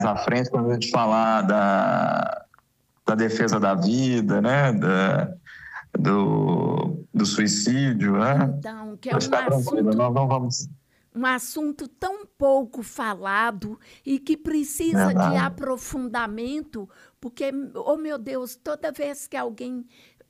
à frente, quando a gente falar da defesa da vida, né? Do suicídio, né? Então, que é Pode um ficar tranquilo, assunto, nós não vamos... um assunto tão pouco falado e que precisa de Verdade. aprofundamento, porque, oh meu Deus, toda vez que alguém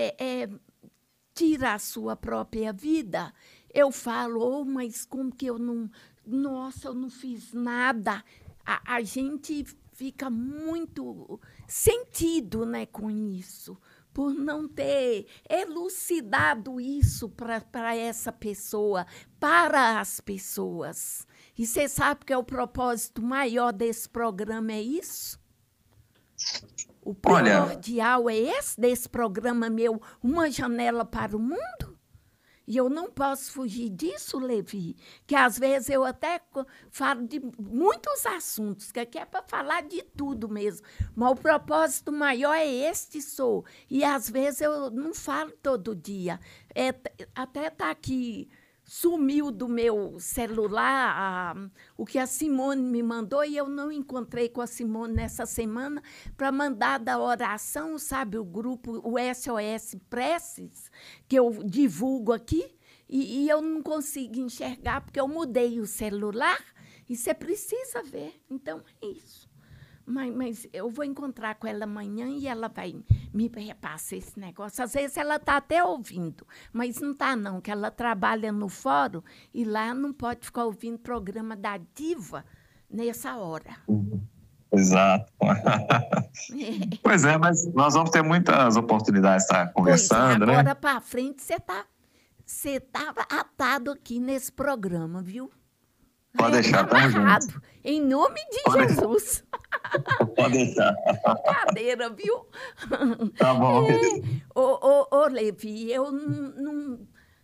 tira a sua própria vida, eu falo, oh, mas como que eu não... Nossa, eu não fiz nada. A gente fica muito sentido, né, com isso, por não ter elucidado isso para essa pessoa, para as pessoas. E você sabe que é o propósito maior desse programa é isso? O primordial é esse desse programa meu, Uma Janela para o Mundo? E eu não posso fugir disso, Levi, que às vezes eu até falo de muitos assuntos, que aqui é para falar de tudo mesmo, mas o propósito maior é este, sou. E às vezes eu não falo todo dia. Até está aqui, sumiu do meu celular o que a Simone me mandou, e eu não encontrei com a Simone nessa semana para mandar da oração, sabe, o grupo, o SOS Preces, que eu divulgo aqui, e eu não consigo enxergar, porque eu mudei o celular, e você precisa ver. Então, é isso. Mas eu vou encontrar com ela amanhã e ela vai me repassar esse negócio. Às vezes ela está até ouvindo, mas não está, não, que ela trabalha no fórum e lá não pode ficar ouvindo programa da Diva nessa hora. Exato. Pois é, mas nós vamos ter muitas oportunidades de estar conversando, pois é, agora né? para frente você tá atado aqui nesse programa, viu? Pode deixar, estamos juntos. Em nome de Jesus. Pode deixar. Brincadeira, viu? Tá bom. Ô, Levi, eu não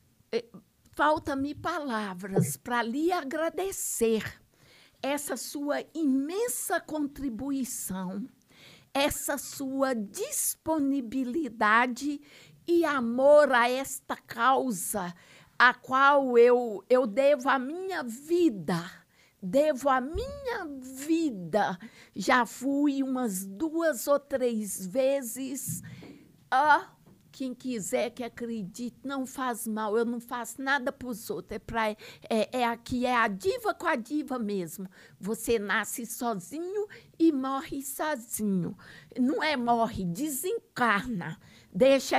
falta-me palavras para lhe agradecer essa sua imensa contribuição, essa sua disponibilidade e amor a esta causa, a qual eu devo a minha vida. Devo a minha vida. Já fui umas 2 ou 3 vezes. Quem quiser que acredite, não faz mal. Eu não faço nada para os outros. Aqui é a diva com a diva mesmo. Você nasce sozinho e morre sozinho. Não é morre, desencarna. Deixa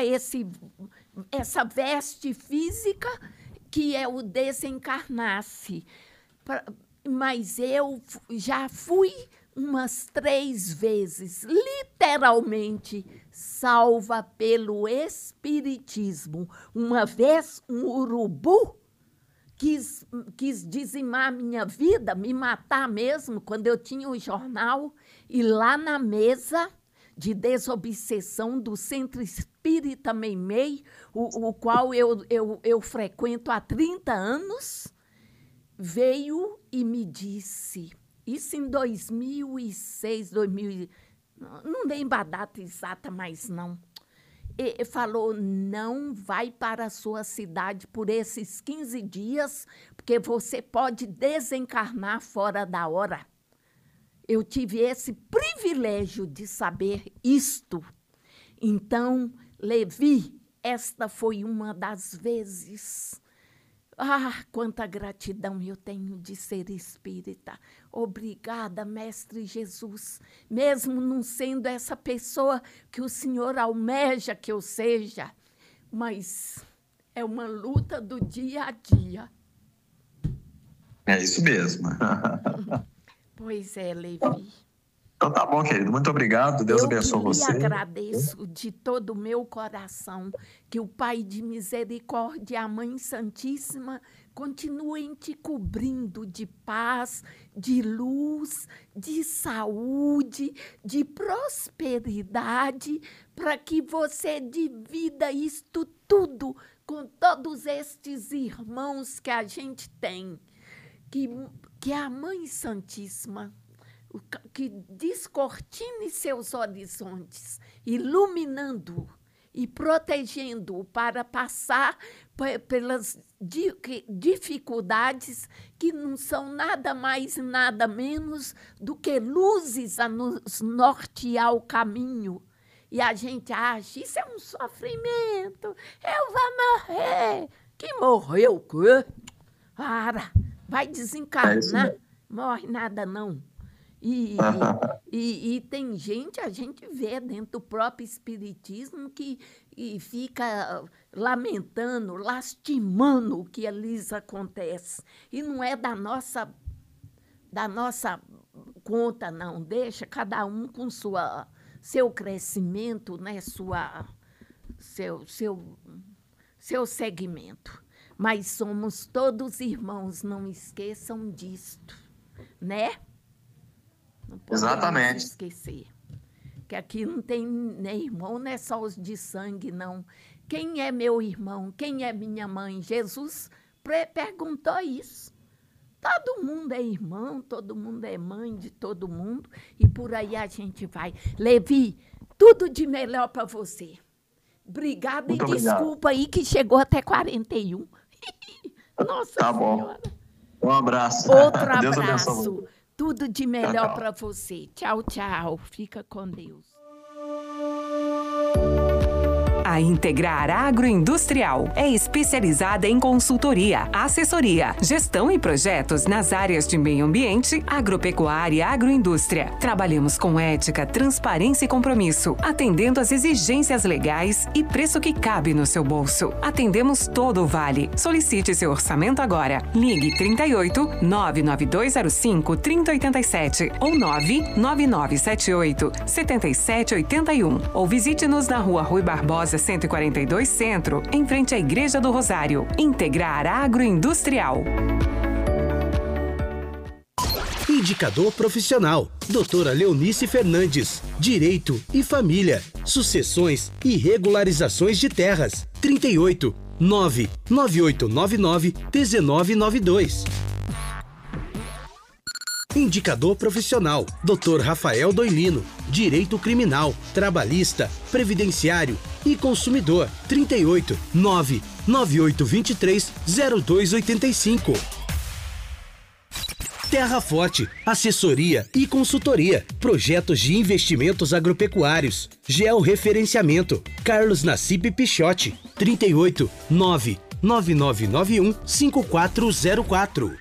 essa veste física, que é o desencarnar-se. Mas eu já fui umas 3 vezes, literalmente, salva pelo Espiritismo. Uma vez, um urubu quis dizimar minha vida, me matar mesmo, quando eu tinha o jornal, e lá na mesa de desobsessão do Centro Espírita Meimei, o qual eu frequento há 30 anos, veio e me disse, isso em 2006, não lembro a data exata, mas não. E falou, não vai para a sua cidade por esses 15 dias, porque você pode desencarnar fora da hora. Eu tive esse privilégio de saber isto. Então, Levi, esta foi uma das vezes. Quanta gratidão eu tenho de ser espírita. Obrigada, Mestre Jesus. Mesmo não sendo essa pessoa que o Senhor almeja que eu seja, mas é uma luta do dia a dia. É isso mesmo. Pois é, Levi. Então tá bom, querido. Muito obrigado. Deus abençoe você. Eu lhe agradeço de todo o meu coração que o Pai de Misericórdia e a Mãe Santíssima continuem te cobrindo de paz, de luz, de saúde, de prosperidade, para que você divida isto tudo com todos estes irmãos que a gente tem. Que a Mãe Santíssima, que descortine seus horizontes, iluminando e protegendo-o para passar pelas dificuldades que não são nada mais e nada menos do que luzes a nos nortear o caminho. E a gente acha, isso é um sofrimento, eu vou morrer. Que morreu o quê? Para, vai desencarnar, morre nada não. E tem gente, a gente vê dentro do próprio espiritismo que fica lamentando, lastimando o que lhes acontece. E não é da nossa conta, não. Deixa cada um com seu crescimento, né? Seu segmento. Mas somos todos irmãos, não esqueçam disto, né? Não podemos esquecer. Que aqui não tem nem irmão, não é só os de sangue, não. Quem é meu irmão? Quem é minha mãe? Jesus perguntou isso. Todo mundo é irmão, todo mundo é mãe de todo mundo, e por aí a gente vai. Levi, tudo de melhor para você. Obrigada. Muito e desculpa aí que chegou até 41. Nossa tá Senhora. Bom. Um abraço. Outro abraço. Tudo de melhor para você. Tchau, tchau. Fica com Deus. A Integrar Agroindustrial é especializada em consultoria, assessoria, gestão e projetos nas áreas de meio ambiente, agropecuária e agroindústria. Trabalhamos com ética, transparência e compromisso, atendendo às exigências legais e preço que cabe no seu bolso. Atendemos todo o Vale. Solicite seu orçamento agora. Ligue 38 99205 3087 ou 99978 7781 ou visite-nos na Rua Rui Barbosa 142 Centro, em frente à Igreja do Rosário. Integrar Agroindustrial. Indicador profissional. Doutora Leonice Fernandes. Direito e Família. Sucessões e regularizações de terras. 38 99899 1992. Indicador profissional, Dr. Rafael Doilino, Direito Criminal, Trabalhista, Previdenciário e Consumidor, 38 99823 0285. Terra Forte, assessoria e consultoria, projetos de investimentos agropecuários, georreferenciamento, Carlos Nassib Pichotti, 38 99991 5404.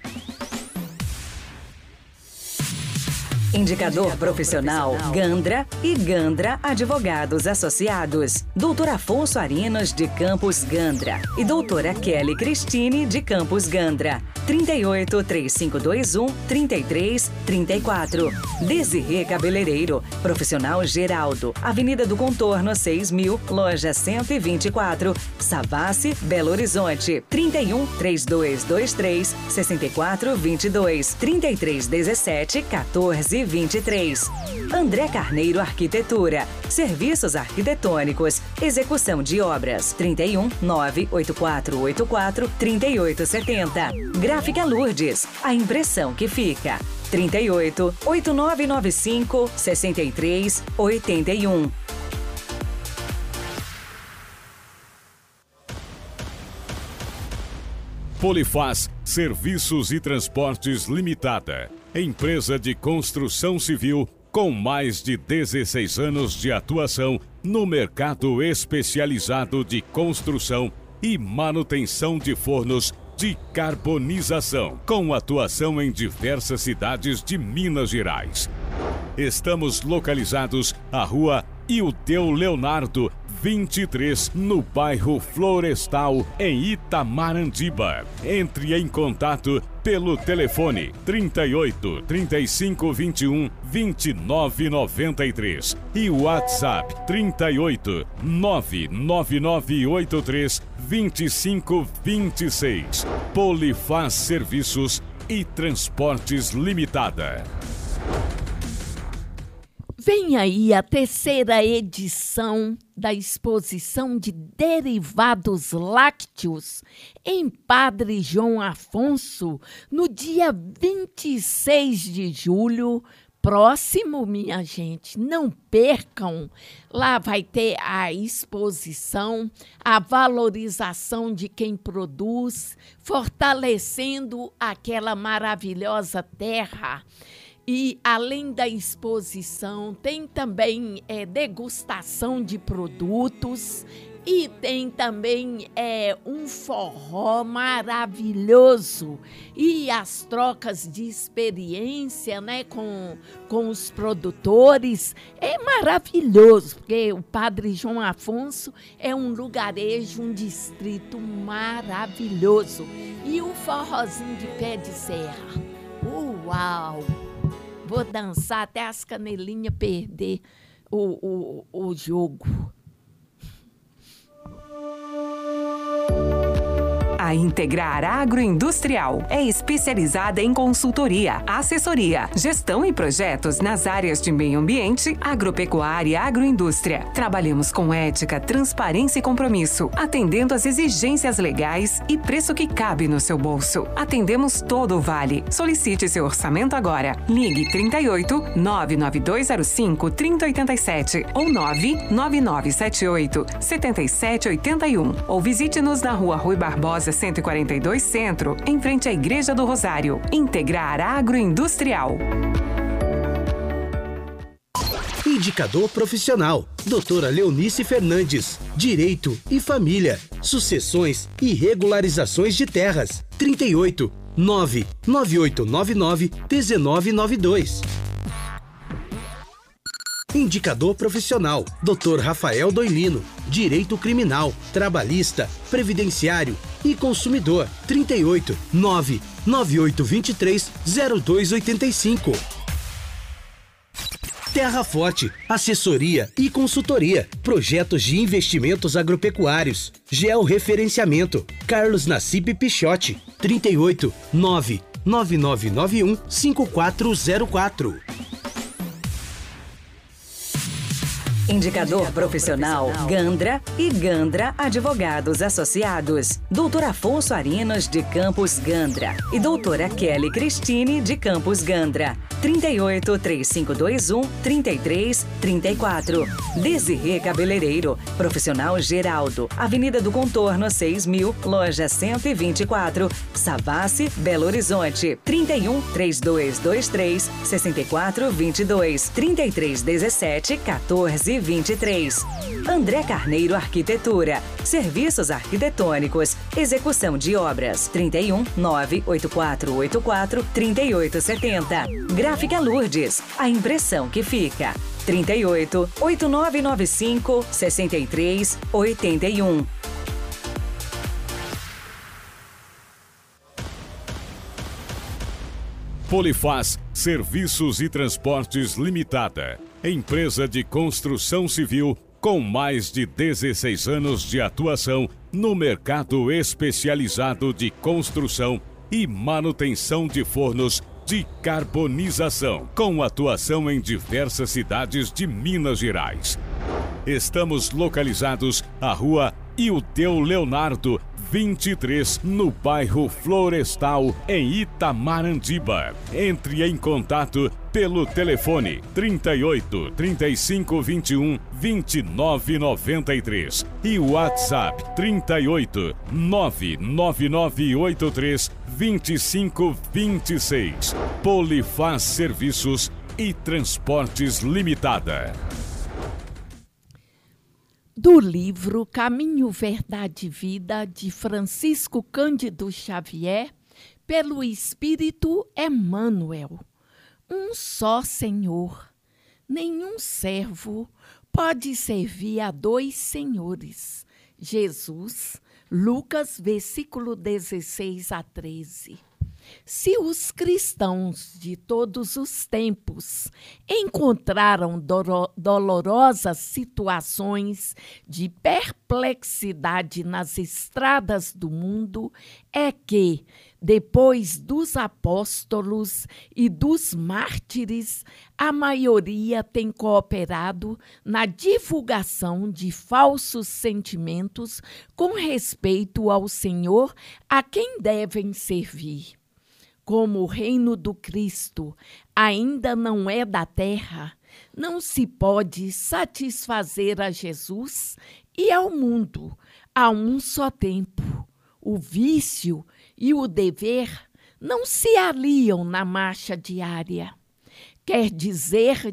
Indicador profissional Gandra e Gandra Advogados Associados. Doutor Afonso Arinos de Campos Gandra e doutora Kelly Cristine de Campos Gandra. 38 3521 3334. Desirê Cabeleireiro, Profissional Geraldo, Avenida do Contorno 6000, Loja 124, Savassi, Belo Horizonte. 31 3223 6422 3317 1423. André Carneiro Arquitetura, Serviços Arquitetônicos, Execução de Obras. 31 98484 3870. Gráfica Lourdes, a impressão que fica. 38 8995 6381. Polifaz Serviços e Transportes Limitada. Empresa de construção civil com mais de 16 anos de atuação no mercado especializado de construção e manutenção de fornos de carbonização, com atuação em diversas cidades de Minas Gerais. Estamos localizados à Rua Ilteu Leonardo, 23, no bairro Florestal, em Itamarandiba. Entre em contato pelo telefone 38 35 21 29 93 e o WhatsApp 38 99983 25 26. Polifaz Serviços e Transportes Limitada. Vem aí a terceira edição da exposição de derivados lácteos em Padre João Afonso, no dia 26 de julho, próximo, minha gente, não percam. Lá vai ter a exposição, a valorização de quem produz, fortalecendo aquela maravilhosa terra. E, além da exposição, tem também degustação de produtos e tem também um forró maravilhoso e as trocas de experiência, né, com os produtores. É maravilhoso, porque o Padre João Afonso é um lugarejo, um distrito maravilhoso. E o forrozinho de pé de serra. Uau! Vou dançar até as canelinhas perder o jogo. A Integrar Agroindustrial é especializada em consultoria, assessoria, gestão e projetos nas áreas de meio ambiente, agropecuária e agroindústria. Trabalhamos com ética, transparência e compromisso, atendendo às exigências legais e preço que cabe no seu bolso. Atendemos todo o Vale. Solicite seu orçamento agora. Ligue 38 99205 3087 ou 99978 7781 ou visite-nos na Rua Rui Barbosa 142 Centro, em frente à Igreja do Rosário. Integrar Agroindustrial. Indicador profissional. Doutora Leonice Fernandes. Direito e Família. Sucessões e regularizações de terras. 38 99899 1992. Indicador profissional, Dr. Rafael Doilino, Direito Criminal, Trabalhista, Previdenciário e Consumidor, 38 99823 0285. Terra Forte, assessoria e consultoria, projetos de investimentos agropecuários, georreferenciamento, Carlos Nassib Pichotti, 38 99991 5404. Indicador profissional Gandra e Gandra Advogados Associados. Doutor Afonso Arinos de Campos Gandra e doutora Kelly Cristine de Campos Gandra. 38 3521 3334. Desirê Cabeleireiro, Profissional Geraldo, Avenida do Contorno 6.000, Loja 124, Savassi, Belo Horizonte. 31 3223 6422 3317 1423. André Carneiro Arquitetura, Serviços Arquitetônicos, Execução de Obras. 31 98484 3870. Gráfica Lourdes, a impressão que fica. 38 8995 6381. Polifaz Serviços e Transportes Limitada. Empresa de construção civil com mais de 16 anos de atuação no mercado especializado de construção e manutenção de fornos de carbonização, com atuação em diversas cidades de Minas Gerais. Estamos localizados à Rua Ildeu Leonardo, 23, no bairro Florestal, em Itamarandiba. Entre em contato pelo telefone 38 35 21 29 93 e o WhatsApp 38 99983 25 26. Polifaz Serviços e Transportes Limitada. Do livro Caminho, Verdade e Vida, de Francisco Cândido Xavier, pelo Espírito Emmanuel. Um só Senhor, nenhum servo pode servir a dois senhores. Jesus, Lucas, versículo 16 a 13. Se os cristãos de todos os tempos encontraram dolorosas situações de perplexidade nas estradas do mundo, é que, depois dos apóstolos e dos mártires, a maioria tem cooperado na divulgação de falsos sentimentos com respeito ao Senhor a quem devem servir. Como o reino do Cristo ainda não é da terra, não se pode satisfazer a Jesus e ao mundo a um só tempo. O vício e o dever não se aliam na marcha diária. Quer dizer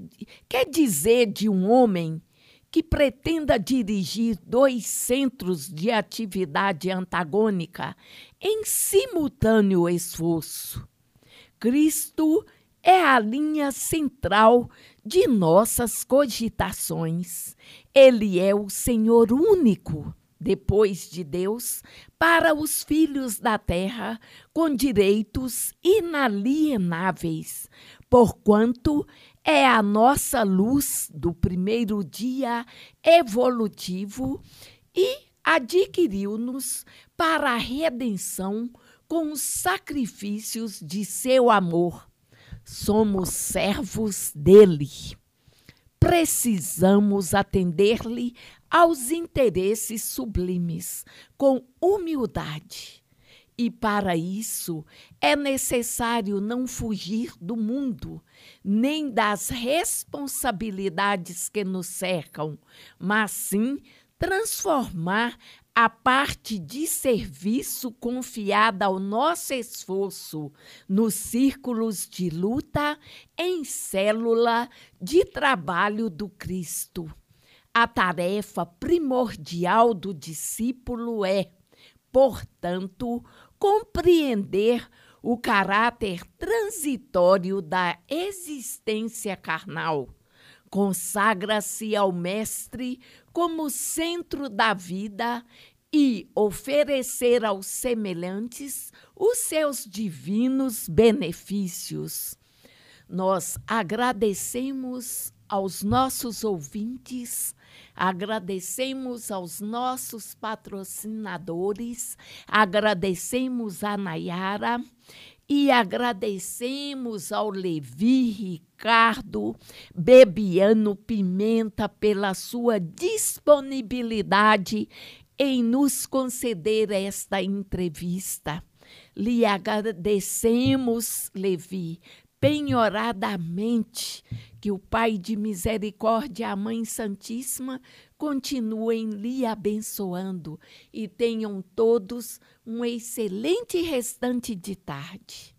de um homem que pretenda dirigir 2 centros de atividade antagônica em simultâneo esforço. Cristo é a linha central de nossas cogitações. Ele é o Senhor único, depois de Deus, para os filhos da terra, com direitos inalienáveis, porquanto é a nossa luz do primeiro dia evolutivo e adquiriu-nos para a redenção com os sacrifícios de seu amor. Somos servos dele. Precisamos atender-lhe aos interesses sublimes, com humildade. E para isso é necessário não fugir do mundo, nem das responsabilidades que nos cercam, mas sim transformar a parte de serviço confiada ao nosso esforço nos círculos de luta em célula de trabalho do Cristo. A tarefa primordial do discípulo é, portanto, compreender o caráter transitório da existência carnal. Consagra-se ao Mestre como centro da vida e oferecer aos semelhantes os seus divinos benefícios. Nós agradecemos aos nossos ouvintes, agradecemos aos nossos patrocinadores, agradecemos a Nayara e agradecemos ao Levi, Ricardo, Bebiano Pimenta pela sua disponibilidade em nos conceder esta entrevista. Lhe agradecemos, Levi, penhoradamente, que o Pai de Misericórdia, a Mãe Santíssima, continuem lhe abençoando e tenham todos um excelente restante de tarde.